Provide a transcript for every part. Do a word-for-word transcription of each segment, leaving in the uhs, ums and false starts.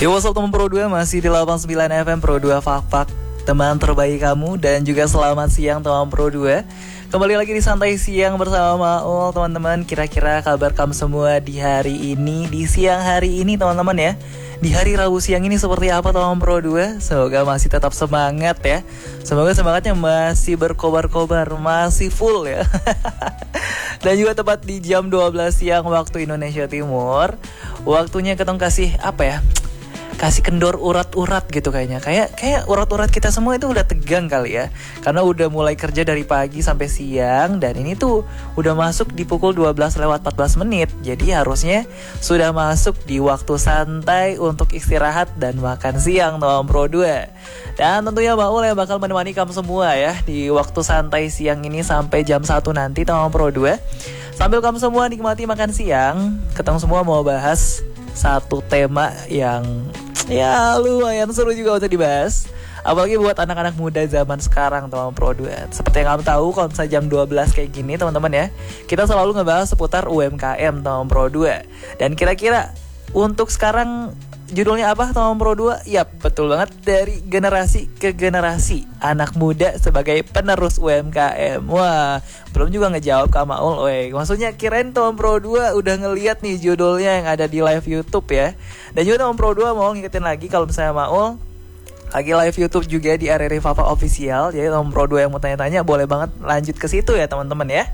Yo, what's up teman Pro dua, masih di delapan puluh sembilan F M Pro dua Fak Fak, teman terbaik kamu. Dan juga selamat siang teman Pro dua. Kembali lagi di Santai Siang bersama Maul, teman-teman. Kira-kira kabar kamu semua di hari ini, di siang hari ini teman-teman ya. Di hari Rabu siang ini seperti apa teman Pro dua? Semoga masih tetap semangat ya. Semoga semangatnya masih berkobar-kobar, masih full ya. Dan juga tepat di jam dua belas siang waktu Indonesia Timur. Waktunya ketong kasih apa ya? Kasih kendor urat-urat gitu kayaknya. Kayak kayak urat-urat kita semua itu udah tegang kali ya. Karena udah mulai kerja dari pagi sampai siang. Dan ini tuh udah masuk di pukul dua belas lewat empat belas menit. Jadi harusnya sudah masuk di waktu santai untuk istirahat dan makan siang teman Pro dua. Dan tentunya Maul yang bakal menemani kamu semua ya di waktu santai siang ini sampai jam satu nanti teman Pro dua. Sambil kamu semua nikmati makan siang, ketemu semua mau bahas satu tema yang ya lumayan seru juga untuk dibahas. Apalagi buat anak-anak muda zaman sekarang teman Pro dua. Seperti yang kamu tahu kalau misalnya jam dua belas kayak gini teman-teman ya, kita selalu ngebahas seputar U M K M teman Pro dua. Dan kira-kira untuk sekarang judulnya apa teman Pro dua? Yap, betul banget, dari generasi ke generasi, anak muda sebagai penerus U M K M. Wah, belum juga ngejawab Kak Maul. Weh, maksudnya kirain teman Pro dua udah ngeliat nih judulnya yang ada di live YouTube ya. Dan juga teman Pro dua mau ngikutin lagi kalau misalnya Maul lagi live YouTube juga di R R I Fafa Official. Jadi teman Pro dua yang mau tanya-tanya boleh banget lanjut ke situ ya teman-teman ya.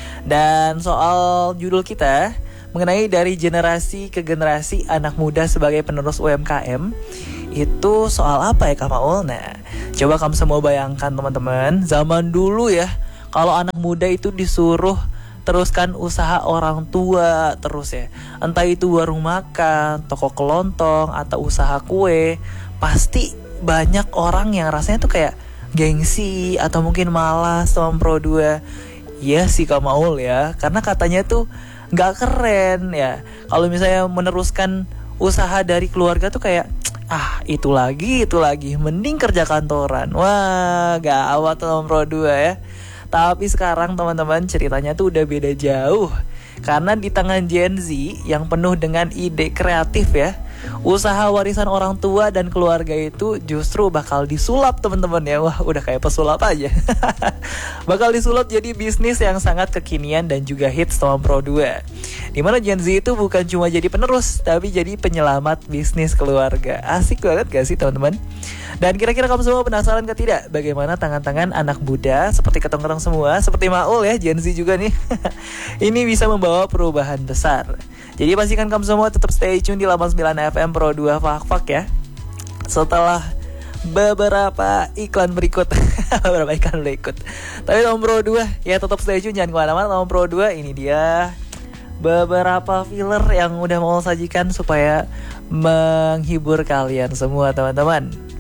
Dan soal judul kita mengenai dari generasi ke generasi anak muda sebagai penerus U M K M, itu soal apa ya Kak Maul? Nah, coba kamu semua bayangkan teman-teman, zaman dulu ya, kalau anak muda itu disuruh teruskan usaha orang tua terus ya, entah itu warung makan, toko kelontong, atau usaha kue, pasti banyak orang yang rasanya tuh kayak gengsi atau mungkin malas teman Pro dua. Iya sih Kak Maul ya, karena katanya tuh gak keren ya. Kalau misalnya meneruskan usaha dari keluarga tuh kayak ah itu lagi, itu lagi, mending kerja kantoran. Wah, gawat teman Pro dua ya. Tapi sekarang teman-teman ceritanya tuh udah beda jauh. Karena di tangan Gen Z yang penuh dengan ide kreatif ya, usaha warisan orang tua dan keluarga itu justru bakal disulap teman-teman ya. Wah, udah kayak pesulap aja. Bakal disulap jadi bisnis yang sangat kekinian dan juga hits teman Pro dua. Dimana Gen Z itu bukan cuma jadi penerus, tapi jadi penyelamat bisnis keluarga. Asik banget gak sih teman-teman? Dan kira-kira kamu semua penasaran ke tidak bagaimana tangan-tangan anak muda seperti ketong-ketong semua, seperti Maul ya, Gen Z juga nih, ini bisa membawa perubahan besar. Jadi pastikan kamu semua tetap stay tune di delapan puluh sembilan F M Pro dua Fak Fak ya. Setelah beberapa iklan berikut. Beberapa iklan berikut. Tapi Tom Pro dua ya tetap stay tune, jangan kemana-mana. Tom Pro dua ini dia beberapa filler yang udah mau sajikan supaya menghibur kalian semua teman-teman.